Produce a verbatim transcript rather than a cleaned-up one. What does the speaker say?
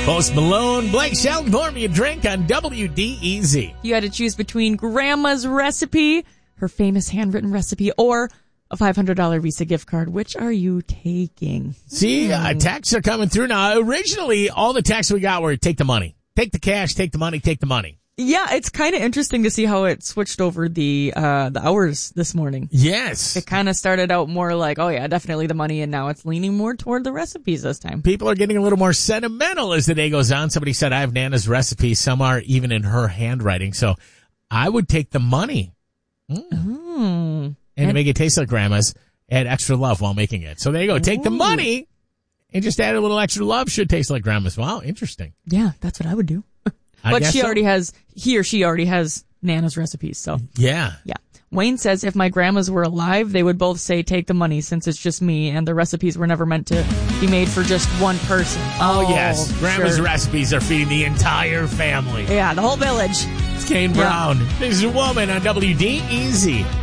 Post Malone, Blake Shelton, pour me a drink on W D E Z. You had to choose between Grandma's recipe, her famous handwritten recipe, or a five hundred dollars Visa gift card. Which are you taking? See, uh, texts are coming through now. Originally, all the texts we got were take the money. Take the cash, take the money, take the money. Yeah, it's kind of interesting to see how it switched over the uh the hours this morning. Yes. It kind of started out more like, oh yeah, definitely the money, and now it's leaning more toward the recipes this time. People are getting a little more sentimental as the day goes on. Somebody said, I have Nana's recipe. Some are even in her handwriting. So I would take the money. Mm. Mm. And, And to make it taste like Grandma's, add extra love while making it. So there you go. Take the Ooh. money and just add a little extra love. Should taste like Grandma's. Wow, interesting. Yeah, that's what I would do. I But guess she so. already has, he or she already has Nana's recipes, so. Yeah. Yeah. Wayne says if my grandmas were alive, they would both say take the money since it's just me, and the recipes were never meant to be made for just one person. Oh, yes. Grandma's sure. recipes are feeding the entire family. Yeah, the whole village. It's Kane Brown. This is a woman on W D E Z.